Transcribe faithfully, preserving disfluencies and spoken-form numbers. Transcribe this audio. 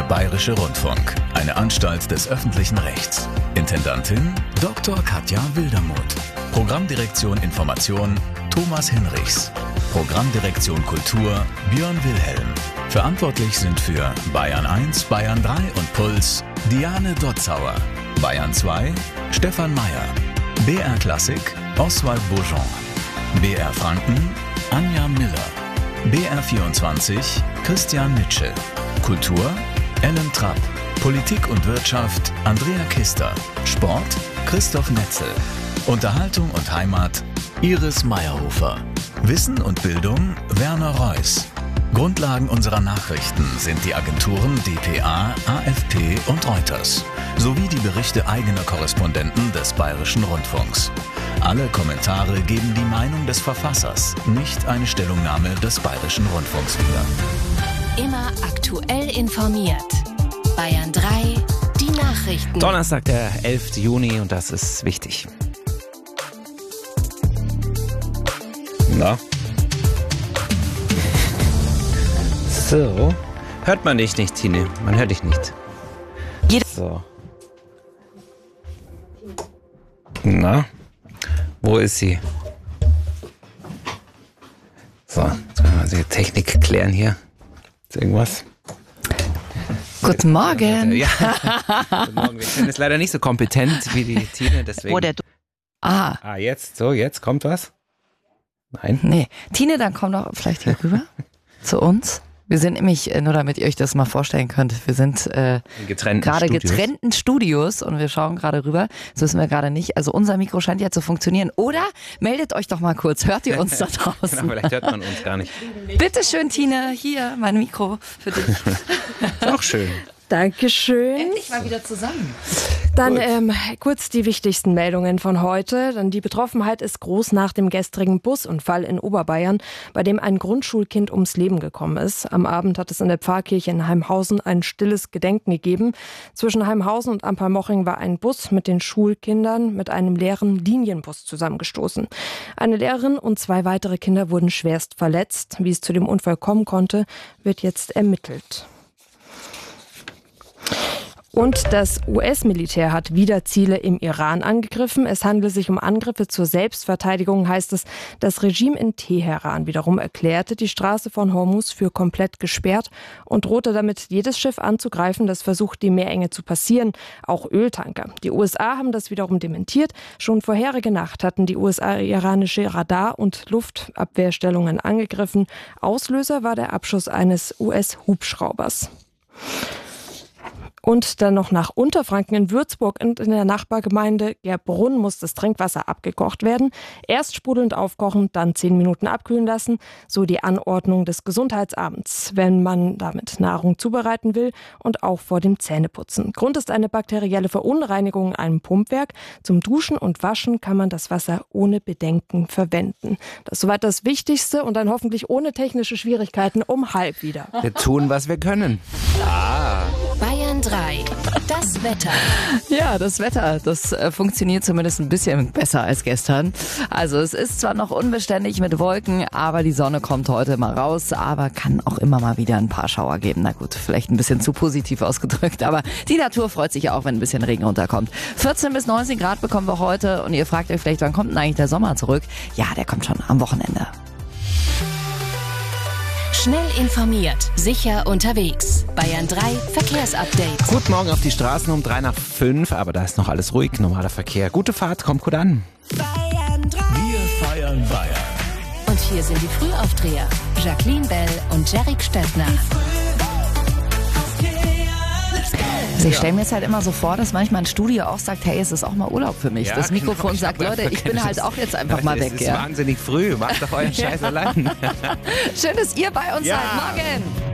Der Bayerische Rundfunk, eine Anstalt des öffentlichen Rechts. Intendantin Doktor Katja Wildermuth. Programmdirektion Information Thomas Hinrichs. Programmdirektion Kultur Björn Wilhelm. Verantwortlich sind für Bayern eins, Bayern drei und Puls Diane Dotzauer. Bayern zwei Stefan Meyer. B R Klassik Oswald Bourgeon. B R Franken Anja Miller. B R vierundzwanzig Christian Mitschel. Kultur Ellen Trapp. Politik und Wirtschaft Andrea Kister. Sport Christoph Netzel. Unterhaltung und Heimat Iris Meyerhofer. Wissen und Bildung Werner Reuss. Grundlagen unserer Nachrichten sind die Agenturen D P A, A F P und Reuters sowie die Berichte eigener Korrespondenten des Bayerischen Rundfunks. Alle Kommentare geben die Meinung des Verfassers, nicht eine Stellungnahme des Bayerischen Rundfunks wieder. Immer aktuell informiert. Bayern drei, die Nachrichten. Donnerstag, der elfter Juni, und das ist wichtig. Na? So. Hört man dich nicht, Tine? Man hört dich nicht. So. Na? Wo ist sie? So, jetzt müssen wir die Technik klären hier. Ist irgendwas? Guten Morgen. Ja, guten Morgen. Wir sind jetzt leider nicht so kompetent wie die Tine, deswegen. Wo der du ah. ah, jetzt, so, jetzt kommt was? Nein? Nee. Tine, dann komm doch vielleicht hier rüber zu uns. Wir sind nämlich, nur damit ihr euch das mal vorstellen könnt, wir sind äh, gerade getrennten Studios und wir schauen gerade rüber. Das wissen wir gerade nicht. Also unser Mikro scheint ja zu funktionieren. Oder meldet euch doch mal kurz. Hört ihr uns da draußen? Genau, vielleicht hört man uns gar nicht. Bitte schön, Tine. Hier, mein Mikro für dich. Ist auch schön. Dankeschön. Endlich mal wieder zusammen. Dann ähm, kurz die wichtigsten Meldungen von heute. Dann die Betroffenheit ist groß nach dem gestrigen Busunfall in Oberbayern, bei dem ein Grundschulkind ums Leben gekommen ist. Am Abend hat es in der Pfarrkirche in Heimhausen ein stilles Gedenken gegeben. Zwischen Heimhausen und Ampermoching war ein Bus mit den Schulkindern mit einem leeren Linienbus zusammengestoßen. Eine Lehrerin und zwei weitere Kinder wurden schwerst verletzt. Wie es zu dem Unfall kommen konnte, wird jetzt ermittelt. Und das U S-Militär hat wieder Ziele im Iran angegriffen. Es handelt sich um Angriffe zur Selbstverteidigung, heißt es. Das Regime in Teheran wiederum erklärte die Straße von Hormuz für komplett gesperrt und drohte damit, jedes Schiff anzugreifen, das versucht, die Meerenge zu passieren, auch Öltanker. Die U S A haben das wiederum dementiert. Schon vorherige Nacht hatten die U S A iranische Radar- und Luftabwehrstellungen angegriffen. Auslöser war der Abschuss eines U S-Hubschraubers. Und dann noch nach Unterfranken in Würzburg und in der Nachbargemeinde Gerbrunn muss das Trinkwasser abgekocht werden. Erst sprudelnd aufkochen, dann zehn Minuten abkühlen lassen. So die Anordnung des Gesundheitsamts, wenn man damit Nahrung zubereiten will und auch vor dem Zähneputzen. Grund ist eine bakterielle Verunreinigung in einem Pumpwerk. Zum Duschen und Waschen kann man das Wasser ohne Bedenken verwenden. Das ist soweit das Wichtigste und dann hoffentlich ohne technische Schwierigkeiten um halb wieder. Wir tun, was wir können. Ah. Bayern drei, das Wetter. Ja, das Wetter, das äh, funktioniert zumindest ein bisschen besser als gestern. Also es ist zwar noch unbeständig mit Wolken, aber die Sonne kommt heute mal raus, aber kann auch immer mal wieder ein paar Schauer geben. Na gut, vielleicht ein bisschen zu positiv ausgedrückt, aber die Natur freut sich ja auch, wenn ein bisschen Regen runterkommt. vierzehn bis neunzehn Grad bekommen wir heute und ihr fragt euch vielleicht, wann kommt denn eigentlich der Sommer zurück? Ja, der kommt schon am Wochenende. Schnell informiert, sicher unterwegs. Bayern drei Verkehrsupdate. Guten Morgen auf die Straßen um drei nach fünf, aber da ist noch alles ruhig, normaler Verkehr. Gute Fahrt, kommt gut an. Bayern drei. Wir feiern Bayern. Und hier sind die Frühaufdreher. Jacqueline Bell und Jerick Stöttner. Also ich stelle mir jetzt halt immer so vor, dass manchmal ein Studio auch sagt, hey, es ist auch mal Urlaub für mich. Ja, das Mikrofon genau. sagt, Leute, ich bin halt auch jetzt einfach mal weg. Es ist Ja. wahnsinnig früh, macht doch euren Scheiß allein. Schön, dass ihr bei uns Ja. seid. Morgen.